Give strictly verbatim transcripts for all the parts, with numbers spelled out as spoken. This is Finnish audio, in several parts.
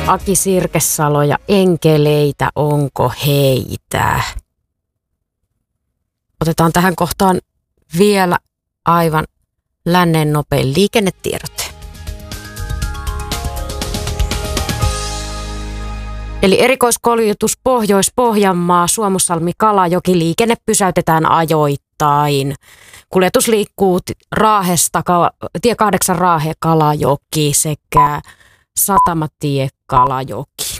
Aki Sirkesalo ja enkeleitä, onko heitä? Otetaan tähän kohtaan vielä aivan lännen nopein liikennetiedote. Eli erikoiskuljetus Pohjois-Pohjanmaa, Suomussalmi, Kalajoki, liikenne pysäytetään ajoittain. Kuljetus liikkuu Raahesta, tie kahdeksan Raahe, Kalajoki sekä Satamatie, Kalajoki.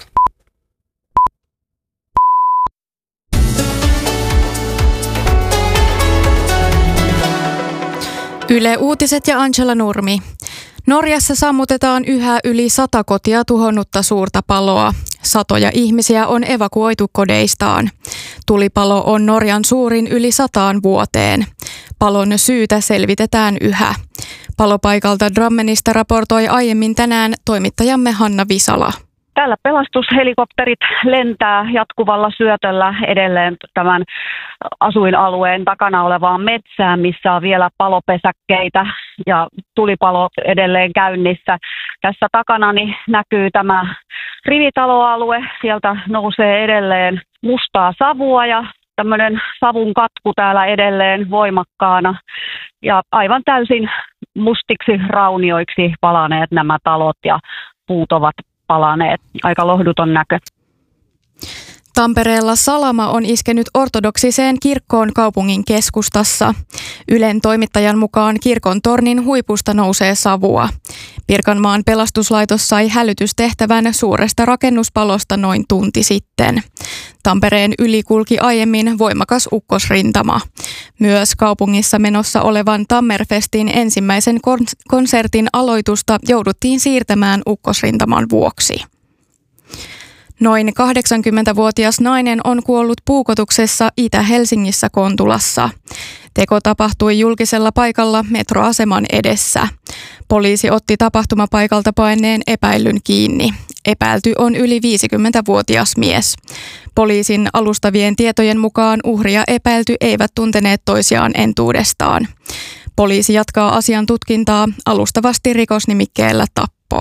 Yle Uutiset ja Angela Nurmi. Norjassa sammutetaan yhä yli sata kotia tuhonnutta suurta paloa. Satoja ihmisiä on evakuoitu kodeistaan. Tulipalo on Norjan suurin yli sataan vuoteen. Palon syytä selvitetään yhä. Palopaikalta Drammenista raportoi aiemmin tänään toimittajamme Hanna Visala. Täällä pelastushelikopterit lentää jatkuvalla syötöllä edelleen tämän asuinalueen takana olevaan metsään, missä on vielä palopesäkkeitä ja tulipalo edelleen käynnissä. Tässä takanani näkyy tämä rivitaloalue. Sieltä nousee edelleen mustaa savua ja tämmöinen savun katku täällä edelleen voimakkaana. Ja aivan täysin mustiksi raunioiksi palaneet nämä talot ja puut ovat palaneet. Aika lohduton näkö. Tampereella salama on iskenyt ortodoksiseen kirkkoon kaupungin keskustassa. Ylen toimittajan mukaan kirkon tornin huipusta nousee savua. Pirkanmaan pelastuslaitos sai hälytystehtävän suuresta rakennuspalosta noin tunti sitten. Tampereen yli kulki aiemmin voimakas ukkosrintama. Myös kaupungissa menossa olevan Tammerfestin ensimmäisen konsertin aloitusta jouduttiin siirtämään ukkosrintaman vuoksi. Noin kahdeksankymmentävuotias nainen on kuollut puukotuksessa Itä-Helsingissä Kontulassa. Teko tapahtui julkisella paikalla metroaseman edessä. Poliisi otti tapahtumapaikalta paenneen epäillyn kiinni. Epäilty on yli viisikymmentävuotias mies. Poliisin alustavien tietojen mukaan uhri ja epäilty eivät tunteneet toisiaan entuudestaan. Poliisi jatkaa asian tutkintaa alustavasti rikosnimikkeellä tappo.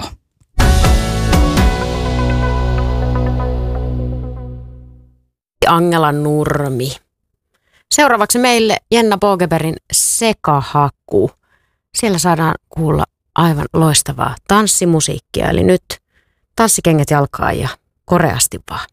Angela Nurmi. Seuraavaksi meille Jenna Bogebergin Sekahaku. Siellä saadaan kuulla aivan loistavaa tanssimusiikkia. Eli nyt tanssikengät jalkaan ja koreasti vaan.